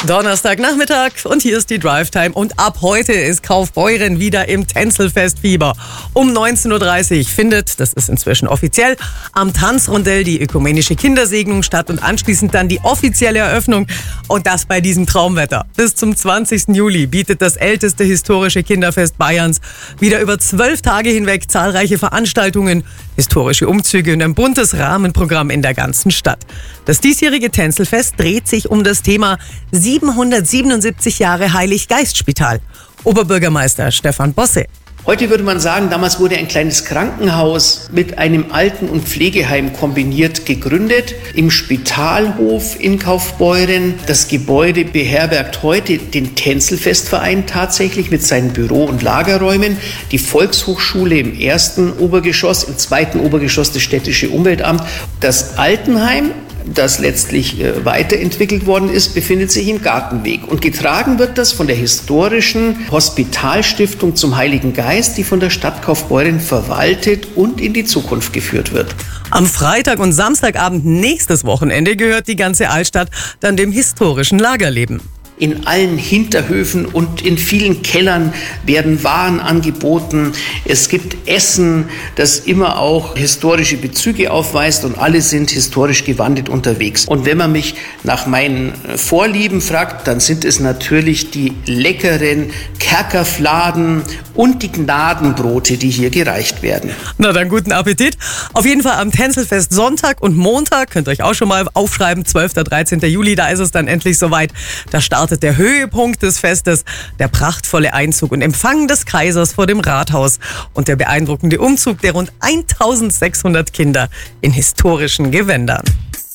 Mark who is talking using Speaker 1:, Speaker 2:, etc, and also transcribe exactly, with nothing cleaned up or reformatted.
Speaker 1: Donnerstagnachmittag und hier ist die Drive Time und ab heute ist Kaufbeuren wieder im Tänzelfestfieber. Um neunzehn Uhr dreißig findet, das ist inzwischen offiziell, am Tanzrondell die ökumenische Kindersegnung statt und anschließend dann die offizielle Eröffnung und das bei diesem Traumwetter. Bis zum zwanzigsten Juli bietet das älteste historische Kinderfest Bayerns wieder über zwölf Tage hinweg zahlreiche Veranstaltungen, historische Umzüge und ein buntes Rahmenprogramm in der ganzen Stadt. Das diesjährige Tänzelfest dreht sich um das Thema siebenhundertsiebenundsiebzig Jahre Heilig-Geist-Spital. Oberbürgermeister Stefan Bosse.
Speaker 2: Heute würde man sagen, damals wurde ein kleines Krankenhaus mit einem Alten- und Pflegeheim kombiniert gegründet im Spitalhof in Kaufbeuren. Das Gebäude beherbergt heute den Tänzelfestverein tatsächlich mit seinen Büro- und Lagerräumen, die Volkshochschule im ersten Obergeschoss, im zweiten Obergeschoss das städtische Umweltamt, das Altenheim, das letztlich äh, weiterentwickelt worden ist, befindet sich im Gartenweg. Und getragen wird das von der historischen Hospitalstiftung zum Heiligen Geist, die von der Stadt Kaufbeuren verwaltet und in die Zukunft geführt wird.
Speaker 1: Am Freitag und Samstagabend nächstes Wochenende gehört die ganze Altstadt dann dem historischen Lagerleben.
Speaker 2: In allen Hinterhöfen und in vielen Kellern werden Waren angeboten. Es gibt Essen, das immer auch historische Bezüge aufweist und alle sind historisch gewandelt unterwegs. Und wenn man mich nach meinen Vorlieben fragt, dann sind es natürlich die leckeren Kerkerfladen und die Gnadenbrote, die hier gereicht werden.
Speaker 1: Na dann guten Appetit. Auf jeden Fall am Tänzelfest Sonntag und Montag, könnt ihr euch auch schon mal aufschreiben, zwölfter, dreizehnter Juli, da ist es dann endlich soweit. Da startet der Höhepunkt des Festes, der prachtvolle Einzug und Empfang des Kaisers vor dem Rathaus und der beeindruckende Umzug der rund eintausendsechshundert Kinder in historischen Gewändern.